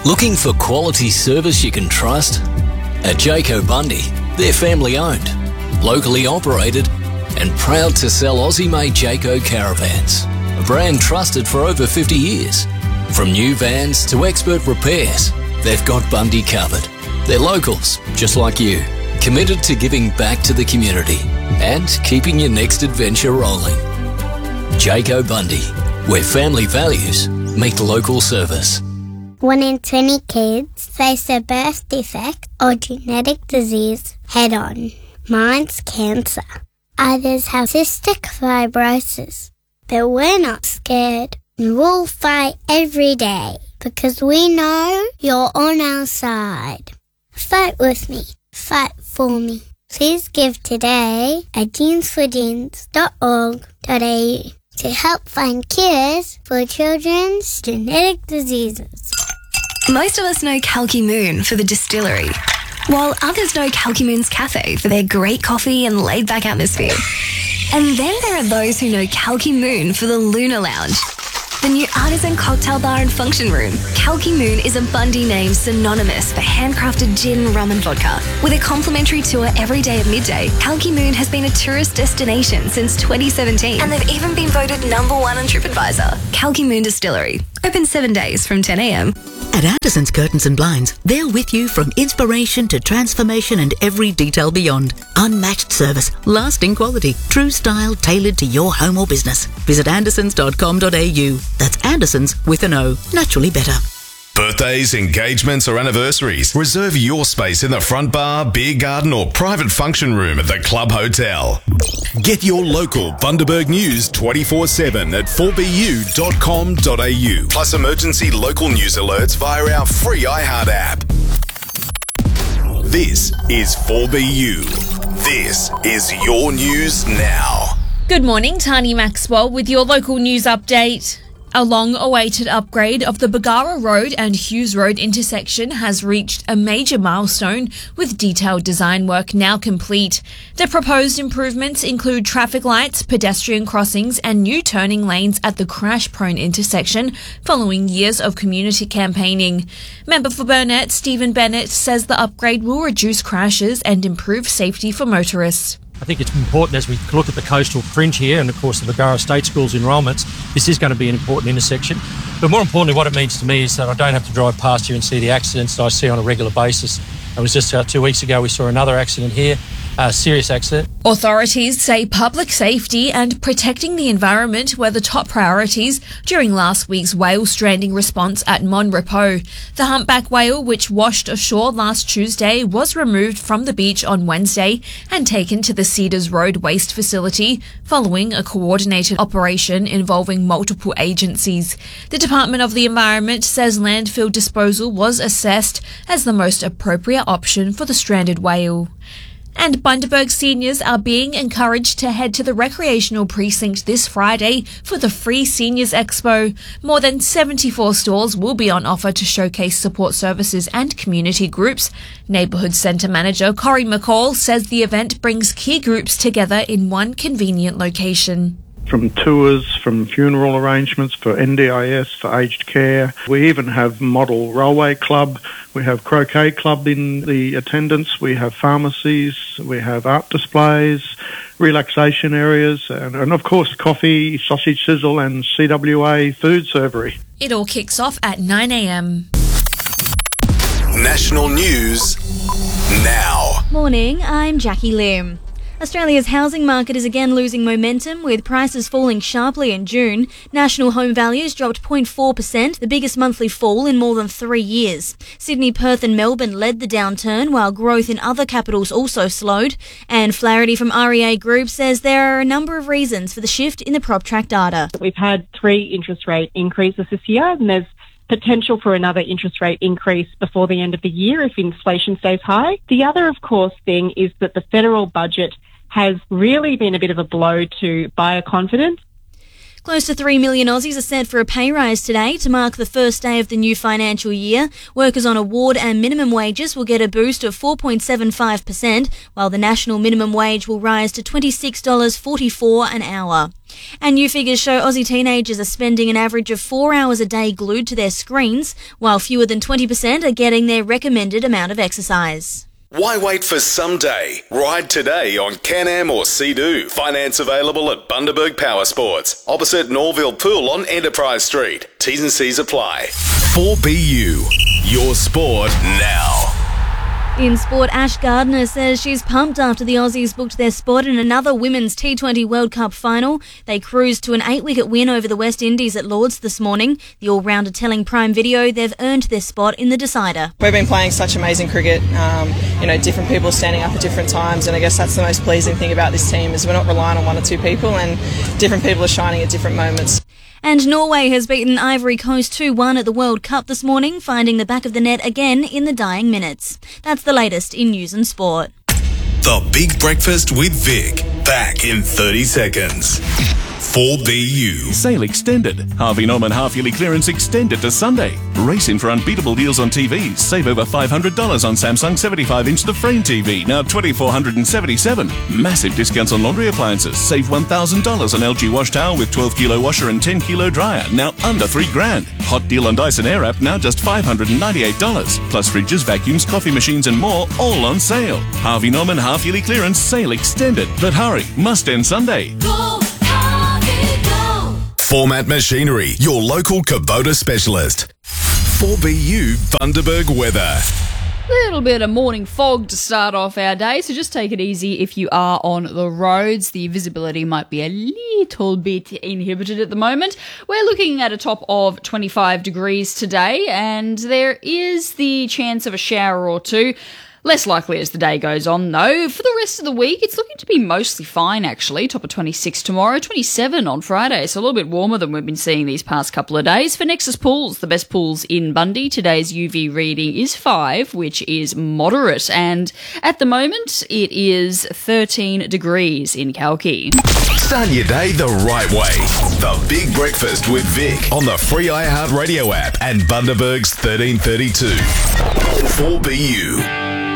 Looking for quality service you can trust? At Jayco Bundy, they're family owned, locally operated, and proud to sell Aussie-made Jayco caravans, a brand trusted for over 50 years. From new vans to expert repairs, they've got Bundy covered. They're locals, just like you, committed to giving back to the community and keeping your next adventure rolling. Jayco Bundy, where family values meet local service. 1 in 20 kids face a birth defect or genetic disease head-on. Mine's cancer. Others have cystic fibrosis. But we're not scared. We'll fight every day because we know you're on our side. Fight with me. Fight for me. Please give today at jeansforjeans.org.au to help find cures for children's genetic diseases. Most of us know Kalki Moon for the distillery, while others know Kalki Moon's cafe for their great coffee and laid-back atmosphere. And then there are those who know Kalki Moon for the Lunar Lounge, the new artisan cocktail bar and function room. Kalki Moon is a Bundy name synonymous for handcrafted gin, rum and vodka. With a complimentary tour every day at midday, Kalki Moon has been a tourist destination since 2017. And they've even been voted #1 on TripAdvisor. Kalki Moon Distillery. Open 7 days from 10 a.m. At Anderson's Curtains and Blinds, they're with you from inspiration to transformation and every detail beyond. Unmatched service, lasting quality, true style tailored to your home or business. Visit andersons.com.au. That's Andersons with an O. Naturally better. Birthdays, engagements or anniversaries. Reserve your space in the front bar, beer garden or private function room at the Club Hotel. Get your local Bundaberg news 24/7 at 4bu.com.au. Plus emergency local news alerts via our free iHeart app. This is 4BU. This is your news now. Good morning, Tani Maxwell with your local news update. A long-awaited upgrade of the Bargara Road and Hughes Road intersection has reached a major milestone, with detailed design work now complete. The proposed improvements include traffic lights, pedestrian crossings and new turning lanes at the crash-prone intersection following years of community campaigning. Member for Burnett, Stephen Bennett, says the upgrade will reduce crashes and improve safety for motorists. I think it's important as we look at the coastal fringe here and, of course, the Bargara State School's enrolments, this is going to be an important intersection. But more importantly, what it means to me is that I don't have to drive past here and see the accidents that I see on a regular basis. It was just 2 weeks ago we saw another accident here, a serious accident. Authorities say public safety and protecting the environment were the top priorities during last week's whale stranding response at Mon Repos. The humpback whale, which washed ashore last Tuesday, was removed from the beach on Wednesday and taken to the Cedars Road waste facility following a coordinated operation involving multiple agencies. The Department of the Environment says landfill disposal was assessed as the most appropriate option for the stranded whale. And Bundaberg seniors are being encouraged to head to the recreational precinct this Friday for the Free Seniors Expo. More than 74 stalls will be on offer to showcase support services and community groups. Neighbourhood Centre Manager Corey McCall says the event brings key groups together in one convenient location. From tours, from funeral arrangements for NDIS, for aged care. We even have Model Railway Club. We have Croquet Club in the attendance. We have pharmacies. We have art displays, relaxation areas, and of course coffee, sausage sizzle and CWA food servery. It all kicks off at 9 a.m. National news now. Morning, I'm Jackie Lim. Australia's housing market is again losing momentum, with prices falling sharply in June. National home values dropped 0.4%, the biggest monthly fall in more than 3 years. Sydney, Perth and Melbourne led the downturn, while growth in other capitals also slowed. And Flaherty from REA Group says there are a number of reasons for the shift in the PropTrack data. We've had 3 interest rate increases this year, and there's potential for another interest rate increase before the end of the year if inflation stays high. The other, of course, thing is that the federal budget has really been a bit of a blow to buyer confidence. Close to 3 million Aussies are set for a pay rise today to mark the first day of the new financial year. Workers on award and minimum wages will get a boost of 4.75%, while the national minimum wage will rise to $26.44 an hour. And new figures show Aussie teenagers are spending an average of 4 hours a day glued to their screens, while fewer than 20% are getting their recommended amount of exercise. Why wait for someday? Ride today on Can-Am or Sea-Doo. Finance available at Bundaberg Power Sports, opposite Norville Pool on Enterprise Street. T's and C's apply. 4BU, your sport now. In sport, Ash Gardner says she's pumped after the Aussies booked their spot in another Women's T20 World Cup final. They cruised to an 8-wicket win over the West Indies at Lords this morning. The all-rounder telling Prime Video they've earned their spot in the decider. We've been playing such amazing cricket, different people standing up at different times, and I guess that's the most pleasing thing about this team is we're not relying on one or two people, and different people are shining at different moments. And Norway has beaten Ivory Coast 2-1 at the World Cup this morning, finding the back of the net again in the dying minutes. That's the latest in news and sport. The Big Breakfast with Vic. Back in 30 seconds. 4BU. Sale extended. Harvey Norman half-yearly clearance extended to Sunday. Race in for unbeatable deals on TVs. Save over $500 on Samsung 75-inch The Frame TV, now $2,477. Massive discounts on laundry appliances. Save $1,000 on LG wash towel with 12-kilo washer and 10-kilo dryer, now under $3,000. Hot deal on Dyson Airwrap, now just $598. Plus fridges, vacuums, coffee machines and more, all on sale. Harvey Norman half-yearly clearance sale extended. But hurry, must end Sunday. Format Machinery, your local Kubota specialist. 4BU Bundaberg weather. Little bit of morning fog to start off our day, so just take it easy if you are on the roads. The visibility might be a little bit inhibited at the moment. We're looking at a top of 25 degrees today, and there is the chance of a shower or two. Less likely as the day goes on, though. For the rest of the week, it's looking to be mostly fine, actually. Top of 26 tomorrow, 27 on Friday, so a little bit warmer than we've been seeing these past couple of days. For Nexus Pools, the best pools in Bundy, today's UV reading is 5, which is moderate, and at the moment, it is 13 degrees in Kalki. Start your day the right way. The Big Breakfast with Vic on the free iHeartRadio app and Bundaberg's 1332. 4BU.